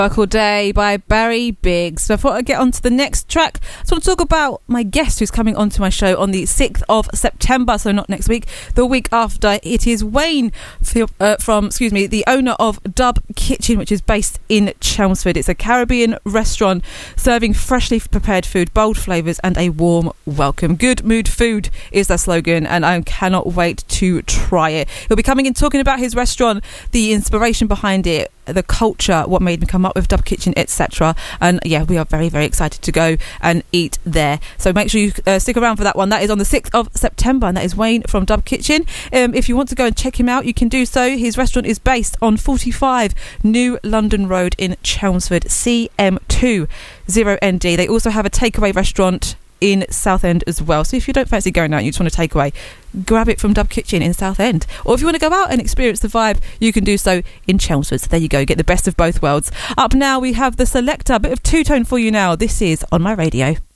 All Day by Barry Biggs. So before I get on to the next track, I just want to talk about my guest who's coming onto my show on the 6th of September, so not next week, the week after. It is Wayne the owner of Dub Kitchen, which is based in Chelmsford. It's a Caribbean restaurant serving freshly prepared food, bold flavours and a warm welcome. Good mood food is their slogan, and I cannot wait to try it. He'll be coming in talking about his restaurant, the inspiration behind it, the culture, what made me come up with Dub Kitchen, etc. And yeah, we are very, very excited to go and eat there. So make sure you stick around for that one. That is on the 6th of September, and that is Wayne from Dub Kitchen. If you want to go and check him out, you can do so. His restaurant is based on 45 New London Road in Chelmsford, CM2 0ND. They also have a takeaway restaurant in Southend as well. So if you don't fancy going out and you just want to take away, grab it from Dub Kitchen in Southend. Or if you want to go out and experience the vibe, you can do so in Chelmsford. So there you go, get the best of both worlds. Up now we have the Selector, a bit of two-tone for you now. This is On My Radio.